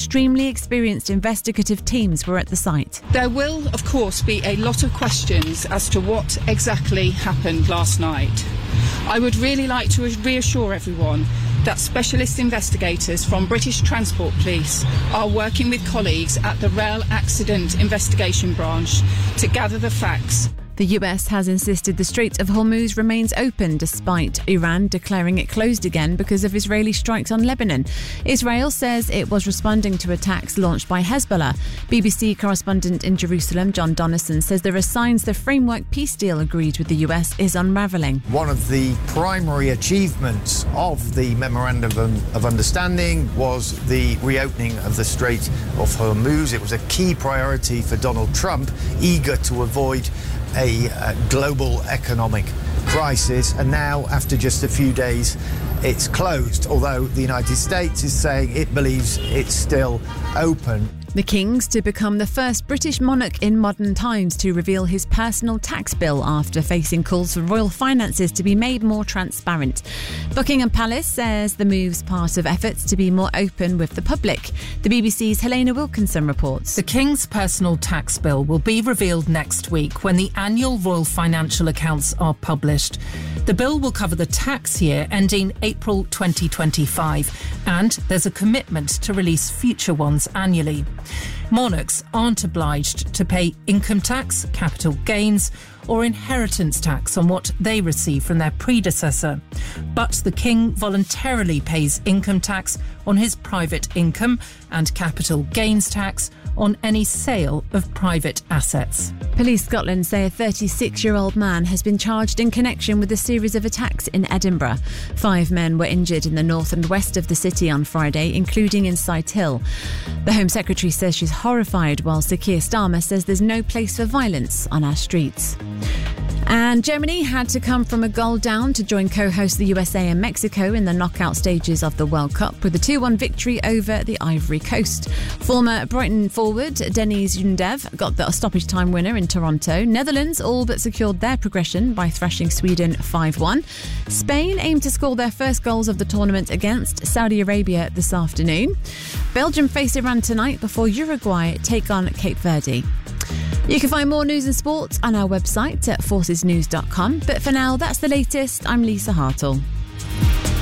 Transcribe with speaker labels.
Speaker 1: extremely experienced investigative teams were at the site.
Speaker 2: There will, of course, be a lot of questions as to what exactly happened last night. I would really like to reassure everyone that specialist investigators from British Transport Police are working with colleagues at the Rail Accident Investigation Branch to gather the facts.
Speaker 1: The US has insisted the Strait of Hormuz remains open despite Iran declaring it closed again because of Israeli strikes on Lebanon. Israel says it was responding to attacks launched by Hezbollah. BBC correspondent in Jerusalem, John Donnison, says there are signs the framework peace deal agreed with the US is unravelling.
Speaker 3: One of the primary achievements of the Memorandum of Understanding was the reopening of the Strait of Hormuz. It was a key priority for Donald Trump, eager to avoid a global economic crisis, and now after just a few days it's closed, although the United States is saying it believes it's still open.
Speaker 1: The King's to become the first British monarch in modern times to reveal his personal tax bill after facing calls for royal finances to be made more transparent. Buckingham Palace says the move's part of efforts to be more open with the public. The BBC's Helena Wilkinson reports.
Speaker 4: The King's personal tax bill will be revealed next week when the annual royal financial accounts are published. The bill will cover the tax year ending April 2025, and there's a commitment to release future ones annually. Monarchs aren't obliged to pay income tax, capital gains or inheritance tax on what they receive from their predecessor. But the King voluntarily pays income tax on his private income and capital gains tax on any sale of private assets.
Speaker 1: Police Scotland say a 36-year-old man has been charged in connection with a series of attacks in Edinburgh. 5 men were injured in the north and west of the city on Friday, including in Sighthill. The Home Secretary says she's horrified, while Sir Keir Starmer says there's no place for violence on our streets. And Germany had to come from a goal down to join co-host the USA and Mexico in the knockout stages of the World Cup with a 2-1 victory over the Ivory Coast. Former Brighton forward Deniz Undev got the stoppage time winner in Toronto. Netherlands all but secured their progression by thrashing Sweden 5-1. Spain aimed to score their first goals of the tournament against Saudi Arabia this afternoon. Belgium face Iran tonight before Uruguay take on Cape Verde. You can find more news and sports on our website at forcesnews.com. But for now, that's the latest. I'm Lisa Hartle.